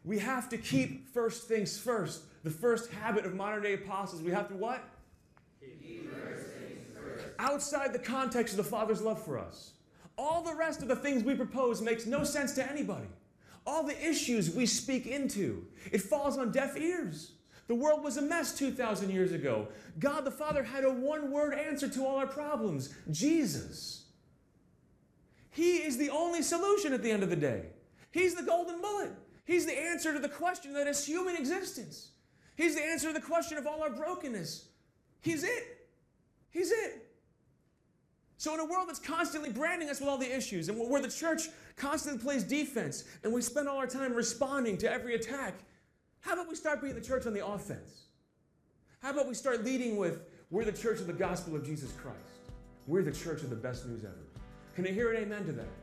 We have to keep first things first. The first habit of modern day apostles, we have to what? Keep first things first. Outside the context of the Father's love for us. All the rest of the things we propose makes no sense to anybody. All the issues we speak into, it falls on deaf ears. The world was a mess 2,000 years ago. God the Father had a one-word answer to all our problems: Jesus. He is the only solution at the end of the day. He's the golden bullet. He's the answer to the question that is human existence. He's the answer to the question of all our brokenness. He's it. He's it. So in a world that's constantly branding us with all the issues, and where the church constantly plays defense, and we spend all our time responding to every attack, how about we start being the church on the offense? How about we start leading with, we're the church of the gospel of Jesus Christ. We're the church of the best news ever. Can I hear an amen to that?